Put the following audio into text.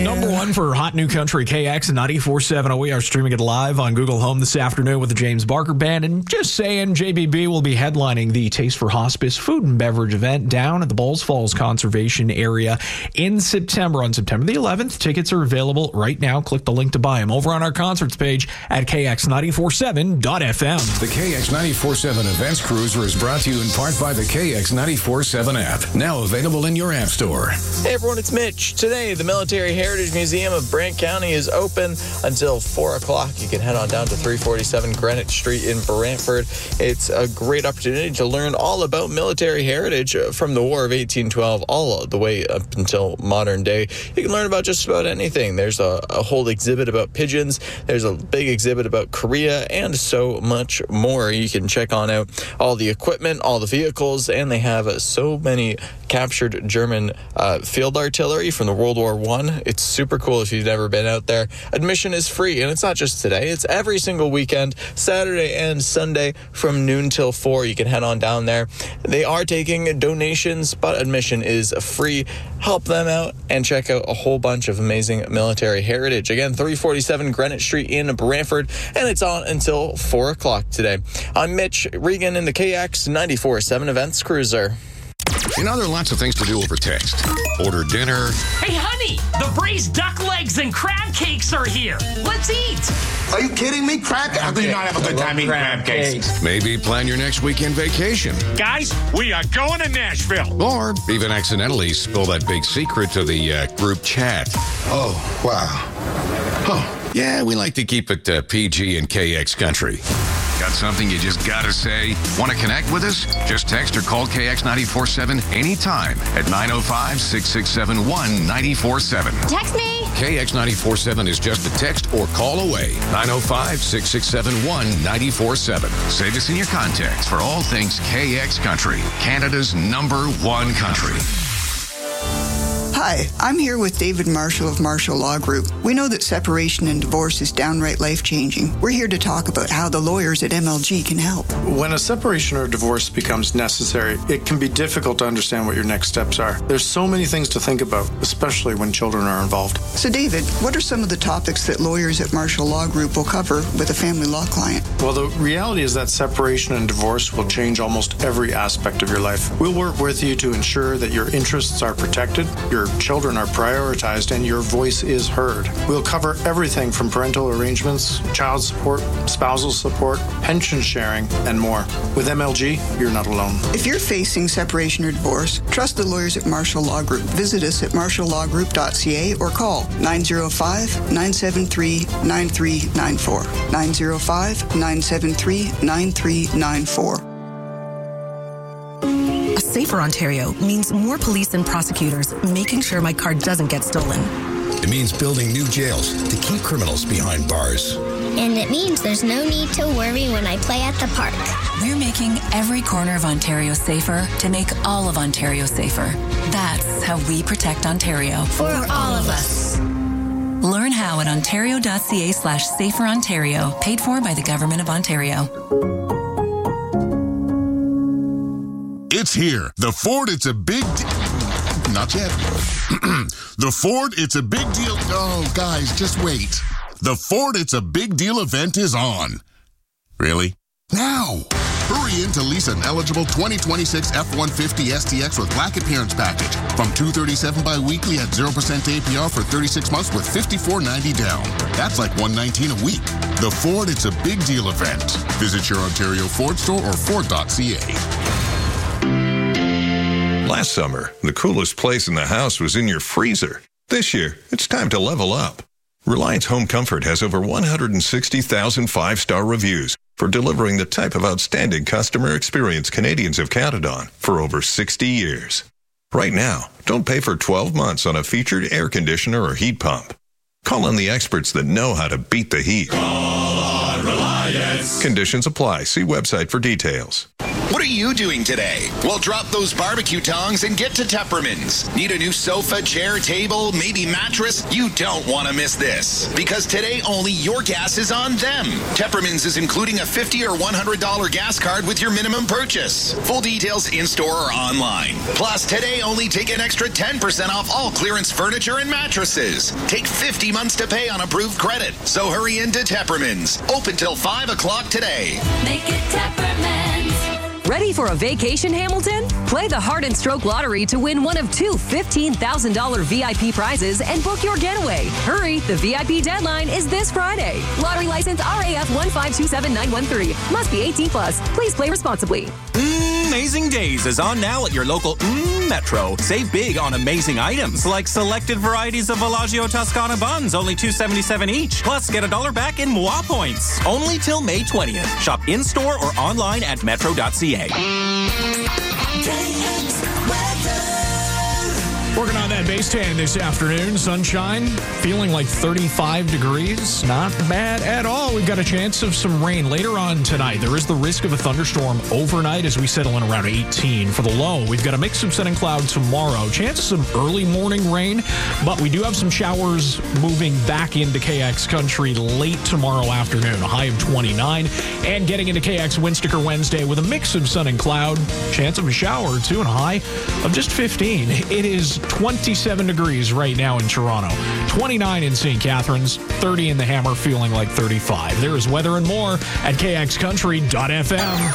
Number one for Hot New Country, KX 94.7. We are streaming it live on Google Home this afternoon with the James Barker Band. And just saying, JBB will be headlining the Taste for Hospice food and beverage event down at the Bulls Falls Conservation Area in September. On September the 11th, tickets are available right now. Click the link to buy them over on our concerts page at kx947.fm. The KX 94.7 Events Cruiser is brought to you in part by the KX 94.7 app, now available in your app store. Hey everyone, it's Mitch. Today, the Military Heritage Museum of Brant County is open until 4 o'clock. You can head on down to 347 Greenwich Street in Brantford. It's a great opportunity to learn all about military heritage from the War of 1812 all the way up until modern day. You can learn about just about anything. There's a whole exhibit about pigeons. There's a big exhibit about Korea and so much more. You can check on out all the equipment, all the vehicles, and they have so many captured German field artillery from the World War I. It's super cool if you've never been out there. Admission is free, and it's not just today. It's every single weekend, Saturday and Sunday from noon till 4. You can head on down there. They are taking donations, but admission is free. Help them out and check out a whole bunch of amazing military heritage. Again, 347 Greenwich Street in Brantford, and it's on until 4 o'clock today. I'm Mitch Regan in the KX 94.7 Events Cruiser. You know, there are lots of things to do over text. Order dinner. Hey, honey, the braised duck legs and crab cakes are here. Let's eat. Are you kidding me? Crab cakes? How do you not have a good time eating crab cakes? Maybe plan your next weekend vacation. Guys, we are going to Nashville. Or even accidentally spill that big secret to the group chat. Oh, wow. Oh. Yeah, we like to keep it PG and KX country. Got something you just gotta say? Want to connect with us? Just text or call KX 94.7 anytime at 905-667-1947. Text me. KX 94.7 is just a text or call away. 905-667-1947. Save us in your contacts for all things KX Country, Canada's #1 country. Hi, I'm here with David Marshall of Marshall Law Group. We know that separation and divorce is downright life-changing. We're here to talk about how the lawyers at MLG can help. When a separation or divorce becomes necessary, it can be difficult to understand what your next steps are. There's so many things to think about, especially when children are involved. So David, what are some of the topics that lawyers at Marshall Law Group will cover with a family law client? Well, the reality is that separation and divorce will change almost every aspect of your life. We'll work with you to ensure that your interests are protected, your children are prioritized, and your voice is heard. We'll cover everything from parental arrangements, child support, spousal support, pension sharing, and more. With MLG, you're not alone. If you're facing separation or divorce, trust the lawyers at Marshall Law Group. Visit us at marshalllawgroup.ca or call 905-973-9394. 905-973-9394. A safer Ontario means more police and prosecutors making sure my car doesn't get stolen. It means building new jails to keep criminals behind bars. And it means there's no need to worry when I play at the park. We're making every corner of Ontario safer to make all of Ontario safer. That's how we protect Ontario. For all of us. Learn how at ontario.ca/saferontario, paid for by the Government of Ontario. It's here. The Ford, it's a big... Not yet. The Ford, it's a big deal... Oh, guys, just wait. The Ford, it's a big deal event is on. Really? Now! Hurry in to lease an eligible 2026 F-150 STX with Black Appearance Package from $237 bi-weekly at 0% APR for 36 months with $54.90 down. That's like $119 a week. The Ford, it's a big deal event. Visit your Ontario Ford store or Ford.ca. Last summer, the coolest place in the house was in your freezer. This year, it's time to level up. Reliance Home Comfort has over 160,000 five-star reviews for delivering the type of outstanding customer experience Canadians have counted on for over 60 years. Right now, don't pay for 12 months on a featured air conditioner or heat pump. Call on the experts that know how to beat the heat. Call on Reliance. Alliance. Conditions apply. See website for details. What are you doing today? Well, drop those barbecue tongs and get to Tepperman's. Need a new sofa, chair, table, maybe mattress? You don't want to miss this. Because today only your gas is on them. Tepperman's is including a $50 or $100 gas card with your minimum purchase. Full details in-store or online. Plus, today only take an extra 10% off all clearance furniture and mattresses. Take 50 months to pay on approved credit. So hurry into Tepperman's. Open till 5 o'clock today. Make it Tepperman's. Ready for a vacation, Hamilton? Play the Heart and Stroke Lottery to win one of two $15,000 VIP prizes and book your getaway. Hurry, the VIP deadline is this Friday. Lottery license RAF 1527913. Must be 18 plus. Please play responsibly. Amazing Days is on now at your local Metro. Save big on amazing items like selected varieties of Villaggio Toscana buns, only $2.77 each. Plus, get $1 back in MOA points. Only till May 20th. Shop in-store or online at metro.ca. Working on that base tan this afternoon. Sunshine, feeling like 35 degrees. Not bad at all. We've got a chance of some rain later on tonight. There is the risk of a thunderstorm overnight as we settle in around 18. For the low, we've got a mix of sun and cloud tomorrow. Chance of some early morning rain, but we do have some showers moving back into KX country late tomorrow afternoon. A high of 29. And getting into KX Windsticker Wednesday with a mix of sun and cloud. Chance of a shower or two and a high of just 15. It is 27 degrees right now in Toronto, 29 in St. Catharines, 30 in the Hammer, feeling like 35. There is weather and more at kxcountry.fm.